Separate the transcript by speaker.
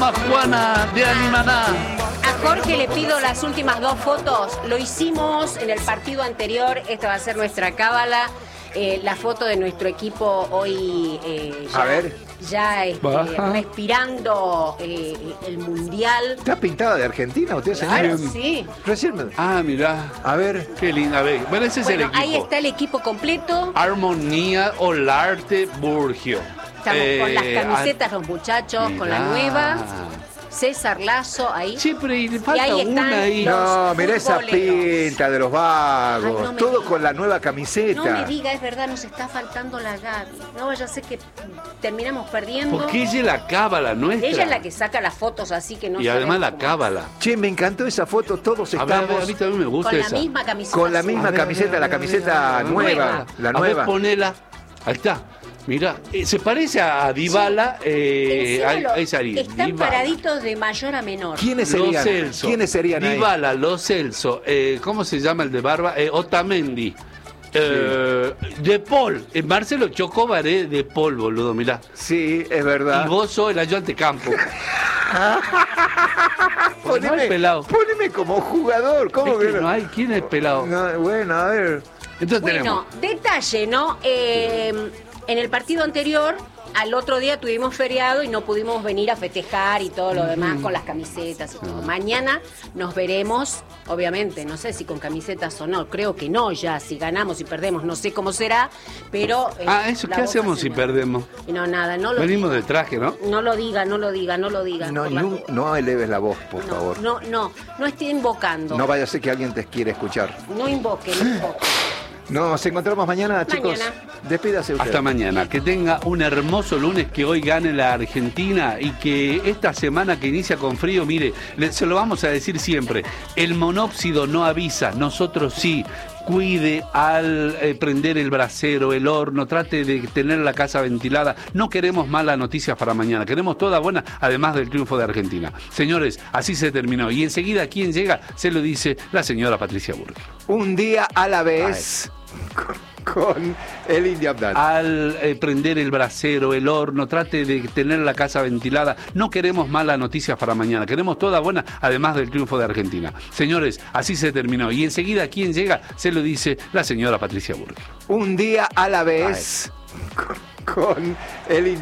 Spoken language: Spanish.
Speaker 1: Mamá Juana de Animaná.
Speaker 2: A Jorge le pido las últimas 2 fotos. Lo hicimos en el partido anterior. Esta va a ser nuestra cábala. La foto de nuestro equipo hoy
Speaker 3: a ver.
Speaker 2: Ya respirando el mundial.
Speaker 3: ¿Está pintada de Argentina usted,
Speaker 2: Claro,
Speaker 3: señor?
Speaker 2: sí.
Speaker 3: Recién
Speaker 1: Ah, mirá.
Speaker 3: A ver.
Speaker 1: Qué linda. A ver, bueno, ese es el equipo.
Speaker 2: Ahí está el equipo completo.
Speaker 1: Armonía Olarte Burgio.
Speaker 2: Estamos con las camisetas, los muchachos, con la nueva. César Lazo ahí.
Speaker 1: Sí, pero le falta
Speaker 2: ahí están
Speaker 1: una ahí.
Speaker 3: No, mirá esa
Speaker 2: futboleros.
Speaker 3: pinta de los vagos.
Speaker 2: Ay, no me
Speaker 3: todo
Speaker 2: diga.
Speaker 3: con la nueva camiseta.
Speaker 2: No me diga, es verdad, nos está faltando la Gaby. No vaya a ser que terminamos perdiendo.
Speaker 1: Porque ella es la cábala nuestra.
Speaker 2: Ella es la que saca las fotos así que no
Speaker 1: Y además
Speaker 2: sabemos
Speaker 1: la
Speaker 2: cómo.
Speaker 1: cábala.
Speaker 3: Che, me encantó esa foto. Todos
Speaker 1: A ver,
Speaker 3: estamos
Speaker 1: a mí también me gusta
Speaker 2: Con
Speaker 1: esa.
Speaker 2: la misma camiseta.
Speaker 3: con la
Speaker 2: azul.
Speaker 3: misma camiseta, la camiseta nueva. La
Speaker 1: A ver,
Speaker 3: nueva.
Speaker 1: ponela. Ahí está. Mira, se parece a Dybala,
Speaker 2: Encima
Speaker 1: a esa Ariel.
Speaker 2: están
Speaker 1: Dybala.
Speaker 2: paraditos de mayor a menor.
Speaker 3: ¿Quiénes
Speaker 1: Lo
Speaker 3: serían?
Speaker 1: Celso.
Speaker 3: ¿Quiénes serían ahí?
Speaker 1: Dybala, Lo Celso. ¿Cómo se llama el de barba? Otamendi. De Paul. Marcelo Chocobaré de Paul, boludo, mirá.
Speaker 3: Sí, es verdad.
Speaker 1: Y vos sos el ayudante campo. No hay pelado.
Speaker 3: Poneme como jugador. ¿Cómo
Speaker 1: Es que
Speaker 3: que
Speaker 1: no hay. ¿Quién es pelado?
Speaker 3: No, bueno, a ver.
Speaker 1: Entonces
Speaker 2: Bueno,
Speaker 1: tenemos.
Speaker 2: detalle, ¿no? En el partido anterior, al otro día tuvimos feriado y no pudimos venir a festejar y todo lo demás con las camisetas y todo. Mañana nos veremos, obviamente, no sé si con camisetas o no, creo que no ya, si ganamos y perdemos, no sé cómo será, pero...
Speaker 1: Eso,
Speaker 2: la
Speaker 1: ¿qué
Speaker 2: Boca
Speaker 1: hacemos si
Speaker 2: señala.
Speaker 1: perdemos?
Speaker 2: Y no, nada, no lo
Speaker 1: Venimos
Speaker 2: diga.
Speaker 1: de traje, ¿no?
Speaker 2: No lo diga, no lo diga, no lo diga.
Speaker 3: No,
Speaker 2: por la duda.
Speaker 3: no eleves la voz, por favor.
Speaker 2: No estoy invocando.
Speaker 3: No vaya a ser que alguien te quiera escuchar.
Speaker 2: No invoque, no invoque.
Speaker 3: Nos encontramos mañana, chicos.
Speaker 2: Mañana.
Speaker 3: Despídase usted.
Speaker 1: Hasta mañana. Que tenga un hermoso lunes, que hoy gane la Argentina y que esta semana que inicia con frío, mire, se lo vamos a decir siempre, el monóxido no avisa, nosotros sí. Cuide al prender el brasero, el horno, trate de tener la casa ventilada. No queremos malas noticias para mañana, queremos todas buenas, además del triunfo de Argentina. Señores, así se terminó. Y enseguida, ¿quién llega? Se lo dice la señora Patricia Burgio.
Speaker 3: Un día a la vez con el Indio Abdal.
Speaker 1: Al prender el brasero, el horno, trate de tener la casa ventilada. No queremos malas noticias para mañana, queremos todas buenas, además del triunfo de Argentina. Señores, así se terminó. Y enseguida, ¿quién llega? Se lo dice la señora Patricia Burgio.
Speaker 3: Un día a la vez con el Indio